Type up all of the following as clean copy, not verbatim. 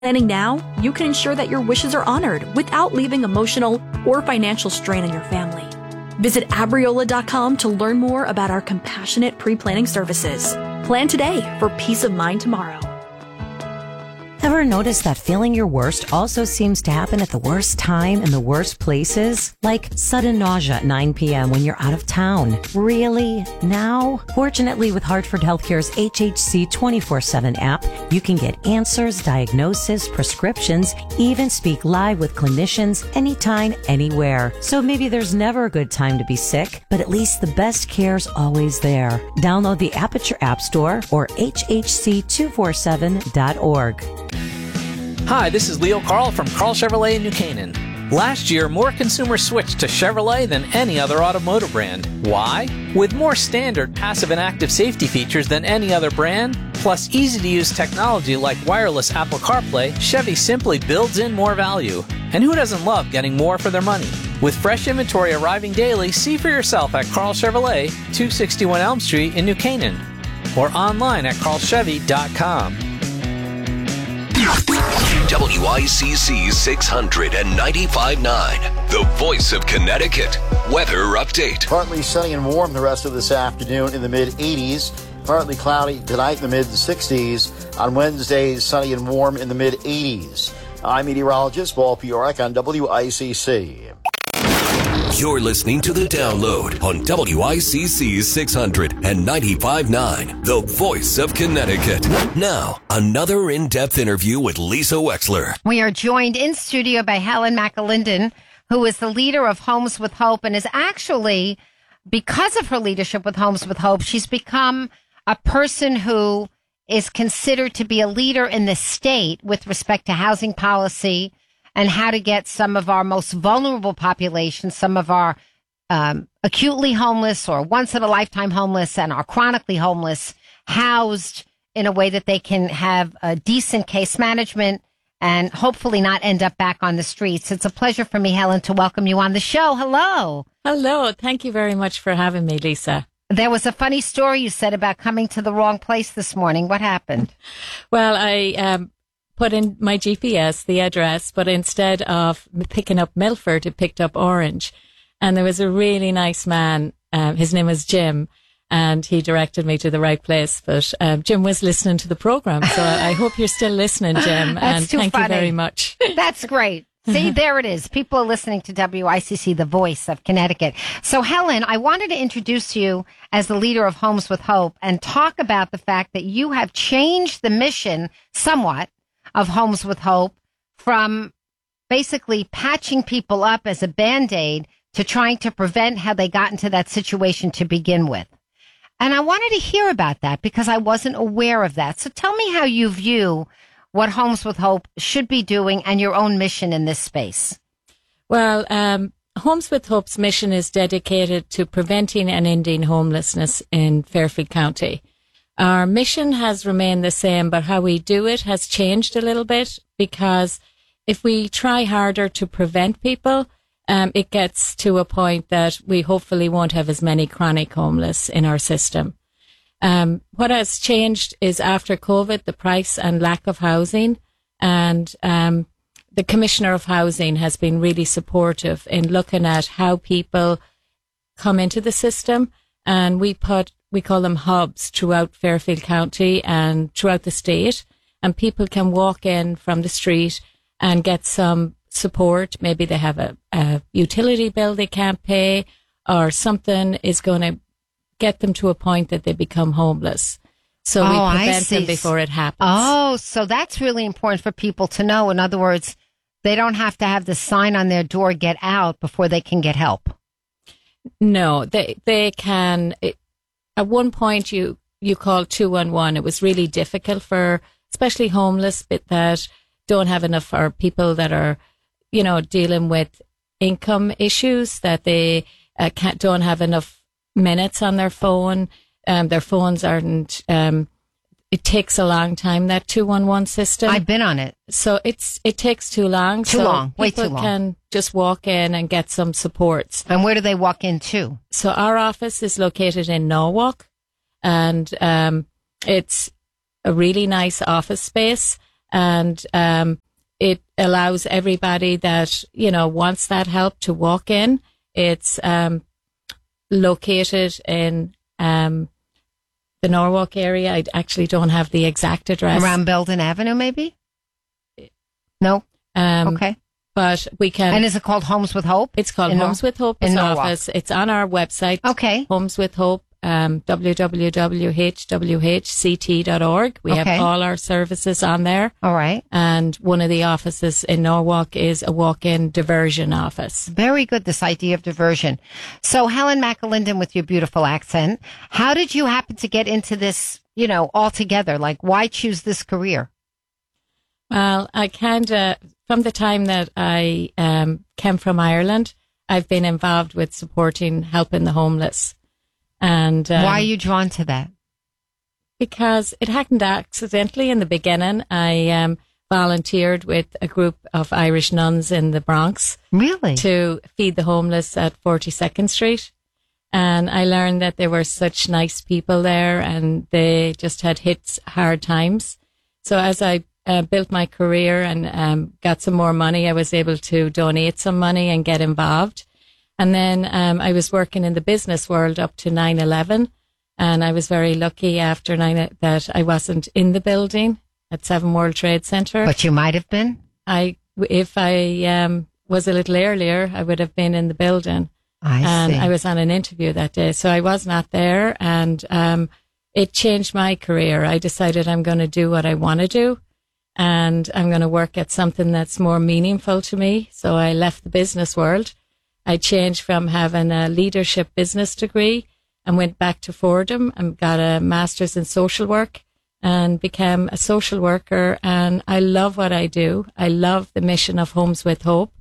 Planning now, you can ensure that your wishes are honored without leaving emotional or financial strain on your family. Visit Abriola.com to learn more about our compassionate pre-planning services. Plan today for peace of mind tomorrow. Ever notice that feeling your worst also seems to happen at the worst time in the worst places? Like sudden nausea at 9 p.m. when you're out of town. Really? Now? Fortunately, with Hartford Healthcare's HHC 24/7 app, you can get answers, diagnosis, prescriptions, even speak live with clinicians anytime, anywhere. So maybe there's never a good time to be sick, but at least the best care's always there. Download the app at your app store or hhc247.org. Hi, this is Leo Carl from Carl Chevrolet in New Canaan. Last year, more consumers switched to Chevrolet than any other automotive brand. Why? With more standard passive and active safety features than any other brand, plus easy-to-use technology like wireless Apple CarPlay, Chevy simply builds in more value. And who doesn't love getting more for their money? With fresh inventory arriving daily, see for yourself at Carl Chevrolet, 261 Elm Street in New Canaan, or online at carlchevy.com. WICC 695.9, the voice of Connecticut. Weather update. Partly sunny and warm the rest of this afternoon in the mid-80s. Partly cloudy tonight in the mid-60s. On Wednesday, sunny and warm in the mid-80s. I'm meteorologist Paul Piorek on WICC. You're listening to The Download on WICC 695.9, the voice of Connecticut. Now, another in-depth interview with Lisa Wexler. We are joined in studio by Helen McAlinden, who is the leader of Homes with Hope and is actually, because of her leadership with Homes with Hope, she's become a person who is considered to be a leader in the state with respect to housing policy and how to get some of our most vulnerable populations, some of our acutely homeless or once-in-a-lifetime homeless and our chronically homeless housed in a way that they can have a decent case management and hopefully not end up back on the streets. It's a pleasure for me, Helen, to welcome you on the show. Hello. Hello. Thank you very much for having me, Lisa. There was a funny story you said about coming to the wrong place this morning. What happened? Well, I put in my GPS, the address, but instead of picking up Milford, it picked up Orange. And there was a really nice man. His name was Jim, and he directed me to the right place. But Jim was listening to the program, so I hope you're still listening, Jim. And thank you very much. That's great. See, there it is. People are listening to WICC, the voice of Connecticut. So, Helen, I wanted to introduce you as the leader of Homes with Hope and talk about the fact that you have changed the mission somewhat of Homes with Hope from basically patching people up as a Band-Aid to trying to prevent how they got into that situation to begin with. And I wanted to hear about that because I wasn't aware of that. So tell me how you view what Homes with Hope should be doing and your own mission in this space. Well, Homes with Hope's mission is dedicated to preventing and ending homelessness in Fairfield County. Our mission has remained the same, but how we do it has changed a little bit because if we try harder to prevent people, it gets to a point that we hopefully won't have as many chronic homeless in our system. What has changed is after COVID, the price and lack of housing, and the Commissioner of Housing has been really supportive in looking at how people come into the system, and we call them hubs throughout Fairfield County and throughout the state, and people can walk in from the street and get some support. Maybe they have a utility bill they can't pay, or something is going to get them to a point that they become homeless. So we prevent them before it happens. Oh, so that's really important for people to know. In other words, they don't have to have the sign on their door, "Get out," before they can get help. No, they can. At one point, you called 211. It was really difficult for especially homeless that don't have enough, or people that are, dealing with income issues, that they don't have enough minutes on their phone. Their phones aren't. It takes a long time, that 211 system. I've been on it. So it takes too long. Way too long. People can just walk in and get some supports. And where do they walk into? So our office is located in Norwalk, and it's a really nice office space. And it allows everybody that, wants that help to walk in. It's located in the Norwalk area. I actually don't have the exact address. Around Belden Avenue, maybe? No? Okay. But we can... And is it called Homes with Hope? It's called Homes with Hope office. It's on our website. Okay. Homes with Hope, www.hwhct.org. We have all our services on there. All right. And one of the offices in Norwalk is a walk-in diversion office. Very good, this idea of diversion. So Helen McAlinden, with your beautiful accent, how did you happen to get into this, altogether? Like, why choose this career? Well, I from the time that I came from Ireland, I've been involved with helping the homeless. And why are you drawn to that? Because it happened accidentally in the beginning. I volunteered with a group of Irish nuns in the Bronx. Really? To feed the homeless at 42nd Street. And I learned that there were such nice people there, and they just had hit hard times. So as I built my career and got some more money, I was able to donate some money and get involved. And then I was working in the business world up to 9/11, and I was very lucky after that I wasn't in the building at 7 World Trade Center. But you might have been? If I was a little earlier, I would have been in the building. I see. I was on an interview that day, so I was not there, and it changed my career. I decided I'm going to do what I want to do, and I'm going to work at something that's more meaningful to me. So I left the business world. I changed from having a leadership business degree and went back to Fordham and got a master's in social work and became a social worker. And I love what I do. I love the mission of Homes with Hope.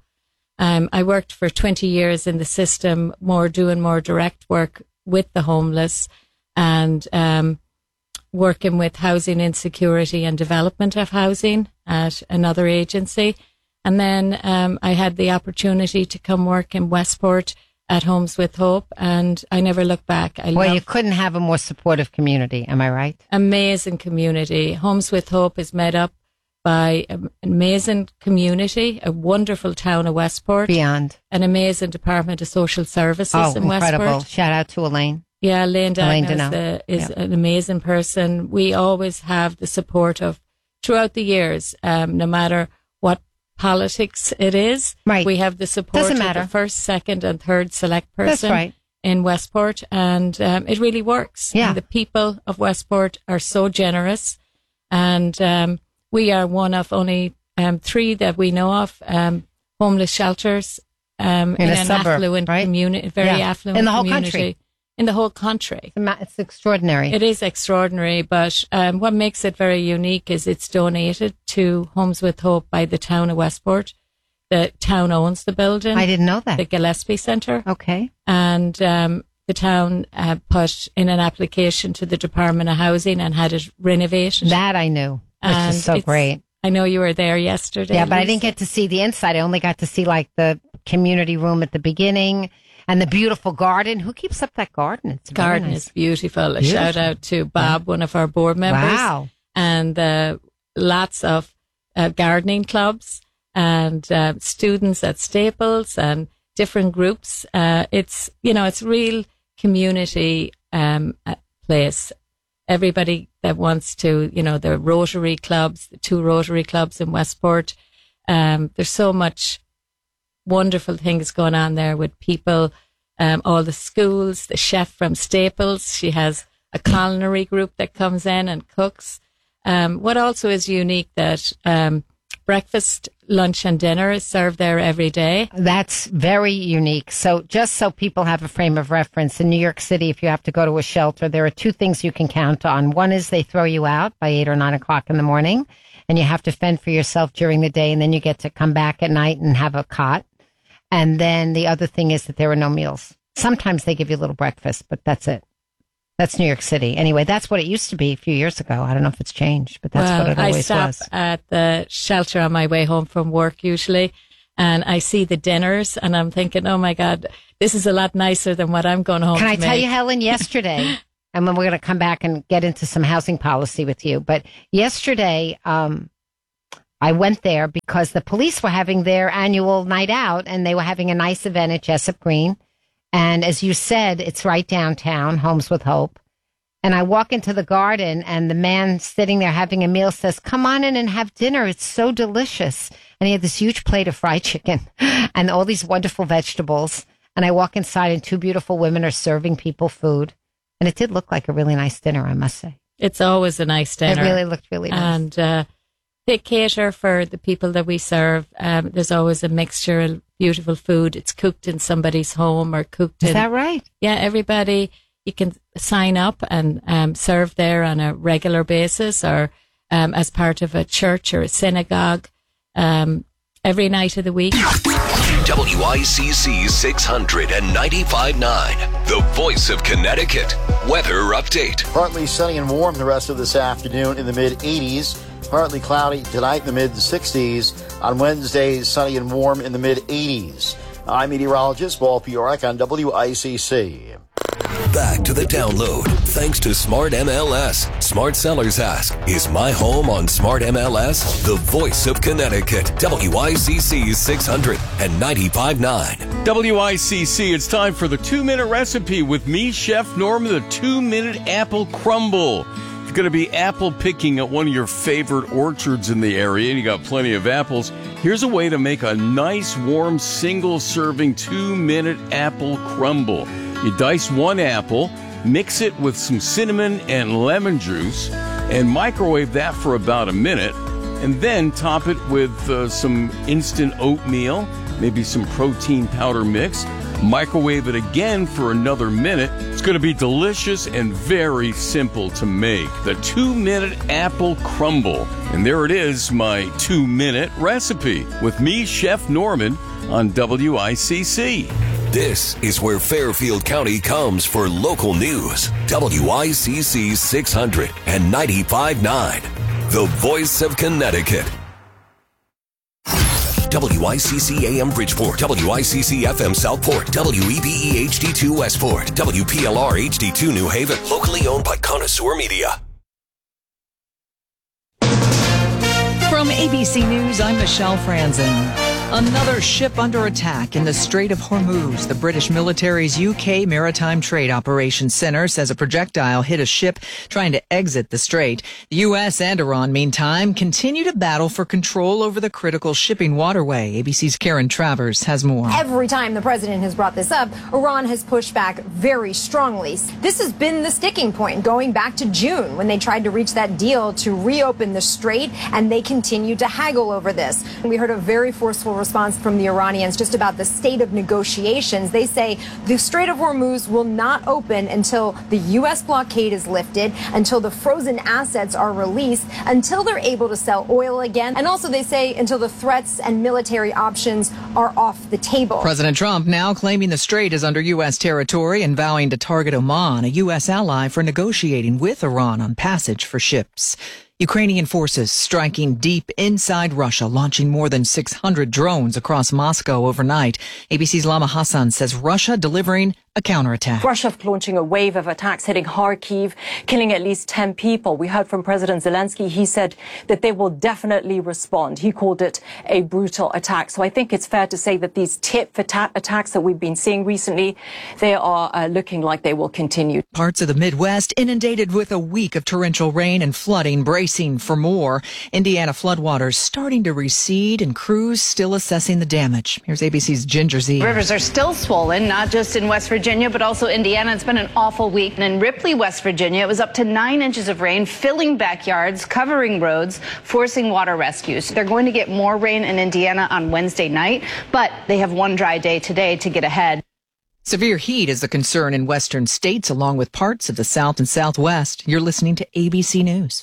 I worked for 20 years in the system, doing more direct work with the homeless and working with housing insecurity and development of housing at another agency. And then I had the opportunity to come work in Westport at Homes with Hope, and I never looked back. You couldn't have a more supportive community, am I right? Amazing community. Homes with Hope is made up by an amazing community, a wonderful town of Westport. Beyond. An amazing Department of Social Services in incredible. Westport. Shout out to Elaine. Yeah, Elaine Dagnos is an amazing person. We always have the support of, throughout the years, no matter what politics it is. Right. We have the support of the first, second, and third select person in Westport, and it really works. Yeah. And the people of Westport are so generous, and we are one of only 3 that we know of homeless shelters in an suburb, affluent community, very affluent in the whole community. country. In the whole country. It's extraordinary. It is extraordinary, but what makes it very unique is it's donated to Homes with Hope by the town of Westport. The town owns the building. I didn't know that. The Gillespie Centre. Okay. And the town put in an application to the Department of Housing and had it renovated. That I knew, which is so great. I know you were there yesterday. Yeah, but Lisa. I didn't get to see the inside. I only got to see like the community room at the beginning. And the beautiful garden. Who keeps up that garden? It's garden nice. is beautiful. A shout out to Bob, one of our board members. Wow. And lots of gardening clubs and students at Staples and different groups. It's real community place. Everybody that wants to, the Rotary clubs, the 2 Rotary clubs in Westport. There's so much wonderful things going on there with people, all the schools, the chef from Staples. She has a culinary group that comes in and cooks. What also is unique that breakfast, lunch and dinner is served there every day. That's very unique. So just so people have a frame of reference, in New York City, if you have to go to a shelter, there are 2 things you can count on. One is they throw you out by 8 or 9 o'clock in the morning, and you have to fend for yourself during the day, and then you get to come back at night and have a cot. And then the other thing is that there are no meals. Sometimes they give you a little breakfast, but that's it. That's New York City. Anyway, that's what it used to be a few years ago. I don't know if it's changed, but that's what it always was. I stop at the shelter on my way home from work usually, and I see the dinners, and I'm thinking, oh my God, this is a lot nicer than what I'm going home to Can I make. tell you, Helen, yesterday, and then we're going to come back and get into some housing policy with you, but yesterday, I went there because the police were having their annual night out, and they were having a nice event at Jessup Green. And as you said, it's right downtown, Homes with Hope. And I walk into the garden, and the man sitting there having a meal says, "Come on in and have dinner. It's so delicious." And he had this huge plate of fried chicken and all these wonderful vegetables. And I walk inside, and two beautiful women are serving people food. And it did look like a really nice dinner, I must say. It's always a nice dinner. It really looked really nice. And they cater for the people that we serve. There's always a mixture of beautiful food. It's cooked in somebody's home or cooked Is that right? Yeah, everybody, you can sign up and serve there on a regular basis or as part of a church or a synagogue every night of the week. WICC 600 and 95.9, the voice of Connecticut. Weather update. Partly sunny and warm the rest of this afternoon in the mid-80s. Partly cloudy tonight in the mid-60s. On Wednesdays, sunny and warm in the mid-80s. I'm meteorologist Paul Piorek on WICC. Back to the download. Thanks to Smart MLS. Smart sellers ask, is my home on Smart MLS? The voice of Connecticut. WICC 600 and 95.9. WICC, it's time for the 2-minute recipe with me, Chef Norman, the 2-minute apple crumble. If you're going to be apple picking at one of your favorite orchards in the area and you got plenty of apples, here's a way to make a nice, warm, single-serving 2-minute apple crumble. You dice one apple, mix it with some cinnamon and lemon juice, and microwave that for about a minute, and then top it with some instant oatmeal, maybe some protein powder mix. Microwave it again for another minute. It's going to be delicious and very simple to make. The 2-minute apple crumble. And there it is, my 2-minute recipe with me, Chef Norman, on WICC. This is where Fairfield County comes for local news. WICC 600 and 95.9, the voice of Connecticut. WICC AM Bridgeport, WICC FM Southport, WEBE HD2 Westport, WPLR HD2 New Haven, locally owned by Connoisseur Media. From ABC News, I'm Michelle Franzen. Another ship under attack in the Strait of Hormuz. The British military's UK Maritime Trade Operations Center says a projectile hit a ship trying to exit the strait. The U.S. and Iran, meantime, continue to battle for control over the critical shipping waterway. ABC's Karen Travers has more. Every time the president has brought this up, Iran has pushed back very strongly. This has been the sticking point going back to June when they tried to reach that deal to reopen the strait, and they continue to haggle over this. We heard a very forceful response from the Iranians just about the state of negotiations. They say the Strait of Hormuz will not open until the U.S. blockade is lifted, until the frozen assets are released, until they're able to sell oil again, and also they say until the threats and military options are off the table. President Trump now claiming the strait is under U.S. territory and vowing to target Oman, a U.S. ally, for negotiating with Iran on passage for ships. Ukrainian forces striking deep inside Russia, launching more than 600 drones across Moscow overnight. ABC's Lama Hassan says Russia delivering a counterattack. Russia launching a wave of attacks hitting Kharkiv, killing at least 10 people. We heard from President Zelensky. He said that they will definitely respond. He called it a brutal attack. So I think it's fair to say that these tit-for-tat attacks that we've been seeing recently, they are looking like they will continue. Parts of the Midwest inundated with a week of torrential rain and flooding, bracing for more. Indiana floodwaters starting to recede and crews still assessing the damage. Here's ABC's Ginger Z. Rivers are still swollen, not just in West Virginia, but also Indiana. It's been an awful week. And in Ripley, West Virginia, it was up to 9 inches of rain, filling backyards, covering roads, forcing water rescues. They're going to get more rain in Indiana on Wednesday night, but they have one dry day today to get ahead. Severe heat is a concern in western states, along with parts of the South and Southwest. You're listening to ABC News.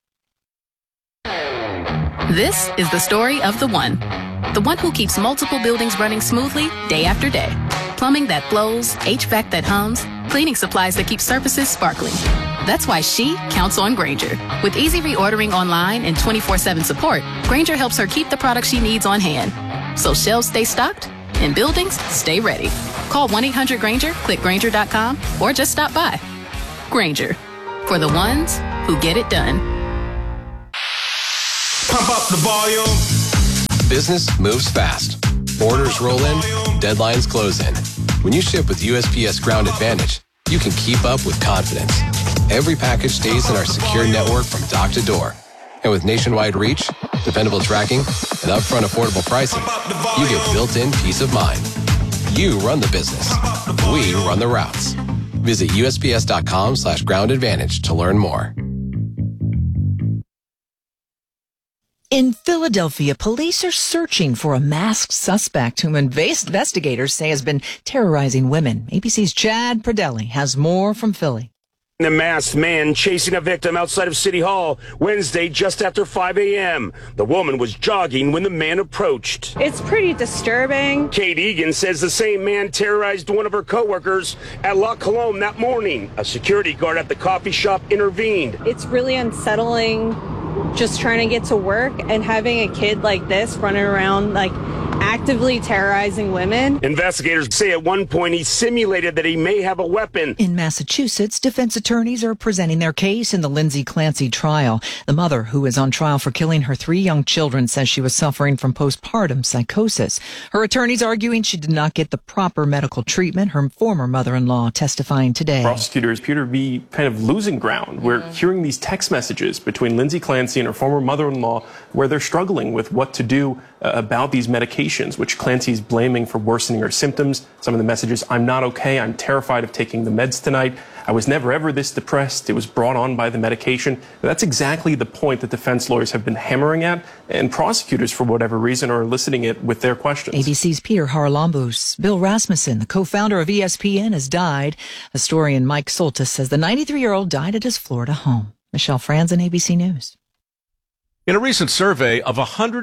This is the story of the one who keeps multiple buildings running smoothly day after day. Plumbing that flows, HVAC that hums, cleaning supplies that keep surfaces sparkling. That's why she counts on Grainger. With easy reordering online and 24/7 support, Grainger helps her keep the products she needs on hand. So shelves stay stocked and buildings stay ready. Call 1-800-GRAINGER, click Grainger.com, or just stop by. Grainger, for the ones who get it done. Pump up the volume. Business moves fast. Orders roll in, deadlines close in. When you ship with USPS Ground Advantage, you can keep up with confidence. Every package stays in our secure network from dock to door. And with nationwide reach, dependable tracking, and upfront affordable pricing, you get built-in peace of mind. You run the business. We run the routes. Visit USPS.com/Ground Advantage to learn more. In Philadelphia, police are searching for a masked suspect whom investigators say has been terrorizing women. ABC's Chad Pradelli has more from Philly. A masked man chasing a victim outside of City Hall Wednesday just after 5 a.m. The woman was jogging when the man approached. It's pretty disturbing. Kate Egan says the same man terrorized one of her coworkers at La Colombe that morning. A security guard at the coffee shop intervened. It's really unsettling just trying to get to work and having a kid like this running around like actively terrorizing women. Investigators say at one point he simulated that he may have a weapon. In Massachusetts, defense attorneys are presenting their case in the Lindsay Clancy trial. The mother, who is on trial for killing her 3 young children, says she was suffering from postpartum psychosis. Her attorneys arguing she did not get the proper medical treatment. Her former mother-in-law testifying today. Prosecutors appear to be kind of losing ground. We're hearing these text messages between Lindsay Clancy and her former mother-in-law where they're struggling with what to do about these medications, which Clancy's blaming for worsening her symptoms. Some of the messages, I'm not okay, I'm terrified of taking the meds tonight. I was never ever this depressed. It was brought on by the medication. That's exactly the point that defense lawyers have been hammering at, and prosecutors, for whatever reason, are eliciting it with their questions. ABC's Peter Haralambous. Bill Rasmussen, the co-founder of ESPN, has died. Historian Mike Soltis says the 93-year-old died at his Florida home. Michelle Franzen, ABC News. In a recent survey of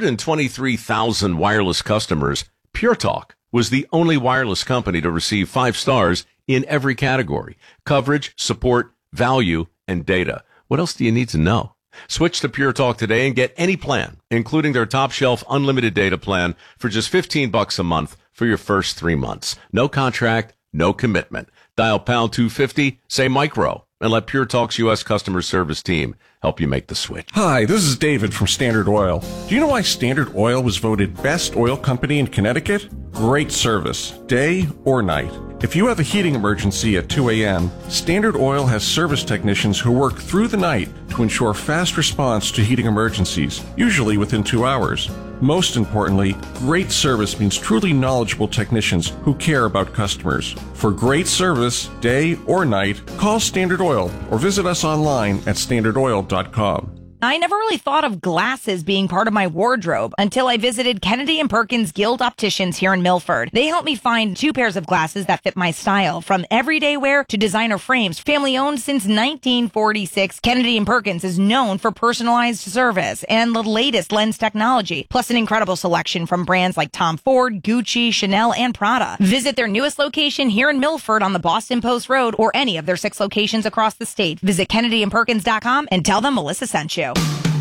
123,000 wireless customers, Pure Talk was the only wireless company to receive 5 stars in every category: coverage, support, value, and data. What else do you need to know? Switch to Pure Talk today and get any plan, including their top shelf unlimited data plan for just $15 a month for your first 3 months. No contract, no commitment. Dial pound 250, say micro, and let Pure Talk's U.S. customer service team help you make the switch. Hi, this is David from Standard Oil. Do you know why Standard Oil was voted best oil company in Connecticut? Great service, day or night. If you have a heating emergency at 2 a.m., Standard Oil has service technicians who work through the night to ensure fast response to heating emergencies, usually within 2 hours. Most importantly, great service means truly knowledgeable technicians who care about customers. For great service, day or night, call Standard Oil or visit us online at standardoil.com. I never really thought of glasses being part of my wardrobe until I visited Kennedy & Perkins Guild Opticians here in Milford. They helped me find 2 pairs of glasses that fit my style, from everyday wear to designer frames. Family owned since 1946, Kennedy & Perkins is known for personalized service and the latest lens technology, plus an incredible selection from brands like Tom Ford, Gucci, Chanel, and Prada. Visit their newest location here in Milford on the Boston Post Road or any of their 6 locations across the state. Visit KennedyandPerkins.com and tell them Melissa sent you.